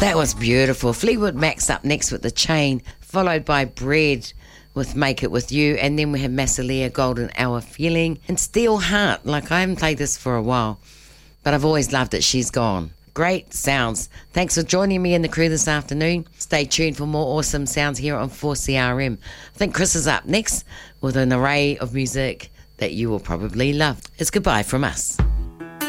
That was beautiful. Fleetwood Mac's up next with The Chain, followed by Bread with Make It With You, and then we have Massalia, Golden Hour Feeling, and Steel Heart. Like, I haven't played this for a while, but I've always loved it. She's Gone. Great sounds. Thanks for joining me in the crew this afternoon. Stay tuned for more awesome sounds here on 4CRM. I think Chris is up next with an array of music that you will probably love. It's goodbye from us.